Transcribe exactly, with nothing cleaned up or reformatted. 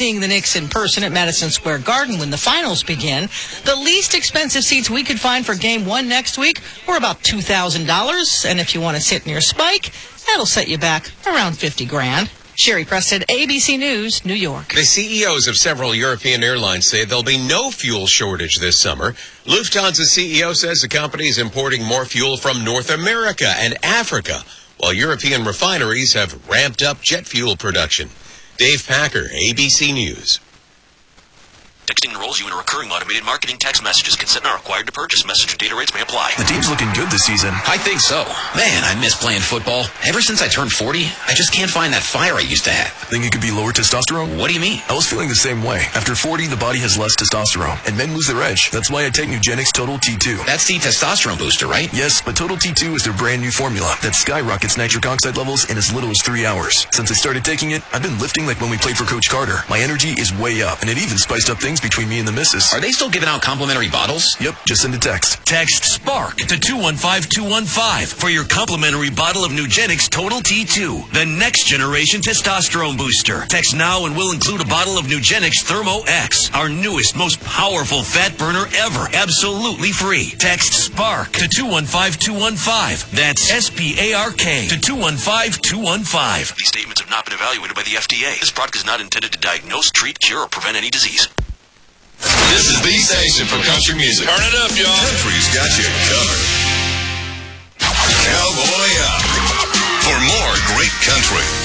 seeing the Knicks in person at Madison Square Garden when the finals begin. The least expensive seats we could find for game one next week were about two thousand dollars. And if you want to sit near Spike, that'll set you back around fifty grand. Sherry Preston, A B C News, New York. The C E Os of several European airlines say there'll be no fuel shortage this summer. Lufthansa's C E O says the company is importing more fuel from North America and Africa, while European refineries have ramped up jet fuel production. Dave Packer, A B C News. Texting enrolls you in a recurring automated marketing text messages. Consent not required to purchase. Message and data rates may apply. The team's looking good this season. I think so. Man, I miss playing football. Ever since I turned forty, I just can't find that fire I used to have. Think it could be lower testosterone? What do you mean? I was feeling the same way. After forty, the body has less testosterone, and men lose their edge. That's why I take Nugenix Total T two. That's the testosterone booster, right? Yes, but Total T two is their brand new formula that skyrockets nitric oxide levels in as little as three hours. Since I started taking it, I've been lifting like when we played for Coach Carter. My energy is way up, and it even spiced up things between me and the missus. Are they still giving out complimentary bottles? Yep, just send a text. Text SPARK to two one five two one five for your complimentary bottle of Nugenix Total T two, the next generation testosterone booster. Text now and we'll include a bottle of Nugenix Thermo X, our newest, most powerful fat burner ever, absolutely free. Text SPARK to two one five two one five. That's S P A R K to two one five two one five. These statements have not been evaluated by the F D A. This product is not intended to diagnose, treat, cure, or prevent any disease. This is the station for country music. Turn it up, y'all. Country's got you covered. Cowboy up. For more great country,